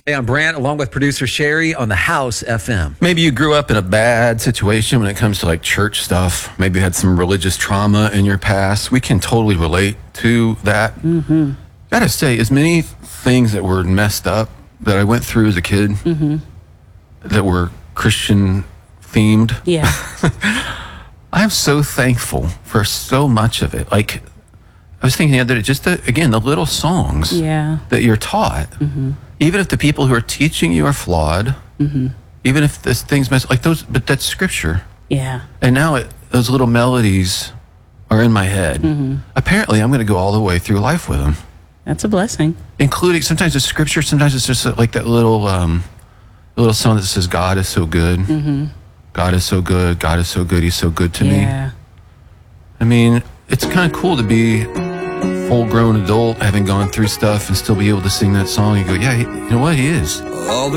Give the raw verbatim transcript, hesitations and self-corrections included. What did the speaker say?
Hey, I'm Brant, along with producer Sherry on the House F M. Maybe you grew up in a bad situation when it comes to like church stuff. Maybe you had some religious trauma in your past. We can totally relate to that. Mm-hmm. Gotta say, as many things that were messed up that I went through as a kid Mm-hmm. that were Christian themed, Yeah. I'm so thankful for so much of it. Like, I was thinking the other day, just the, again, the little songs Yeah. that you're taught. Mm-hmm. Even if the people who are teaching you are flawed, Mm-hmm. even if this thing's messed, like those, but that's scripture. Yeah. And now it, those little melodies are in my head. Mm-hmm. Apparently, I'm going to go all the way through life with them, That's a blessing. including sometimes it's scripture, sometimes it's just like that little, um, little song that says, "God is so good. Mm-hmm. God is so good. God is so good. He's so good to me." Yeah. I mean, it's kind of cool to be full-grown adult, having gone through stuff, and still be able to sing that song. You go, yeah, he, you know what? He is. All the